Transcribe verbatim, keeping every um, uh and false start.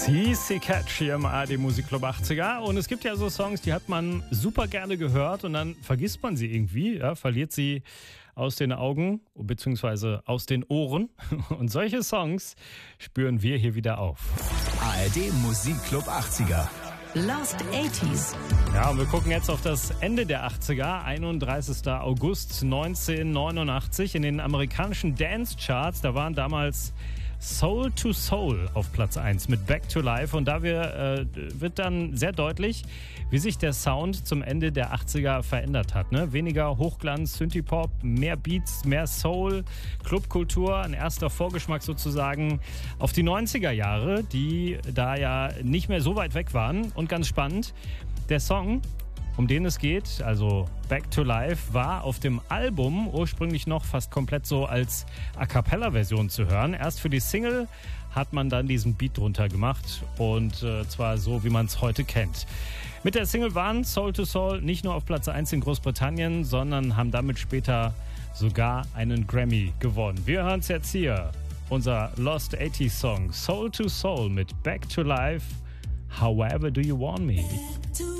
C C Catch hier im A R D Musikclub achtziger. Und es gibt ja so Songs, die hat man super gerne gehört und dann vergisst man sie irgendwie, ja, verliert sie aus den Augen bzw. aus den Ohren. Und solche Songs spüren wir hier wieder auf. A R D Musikclub achtziger. Lost eighties. Ja, und wir gucken jetzt auf das Ende der achtziger, einunddreißigster August neunzehnhundertneunundachtzig. In den amerikanischen Dance-Charts, da waren damals Soul to Soul auf Platz eins mit Back to Life. Und da wir, äh, wird dann sehr deutlich, wie sich der Sound zum Ende der achtziger verändert hat. Ne? Weniger Hochglanz, Synthie-Pop, mehr Beats, mehr Soul, Clubkultur. Ein erster Vorgeschmack sozusagen auf die neunziger Jahre, die da ja nicht mehr so weit weg waren. Und ganz spannend, der Song, um den es geht, also Back to Life, war auf dem Album ursprünglich noch fast komplett so als A-Cappella-Version zu hören. Erst für die Single hat man dann diesen Beat drunter gemacht und äh, zwar so, wie man es heute kennt. Mit der Single waren Soul to Soul nicht nur auf Platz eins in Großbritannien, sondern haben damit später sogar einen Grammy gewonnen. Wir hören es jetzt hier, unser Lost eighties Song Soul to Soul mit Back to Life, However Do You Want Me.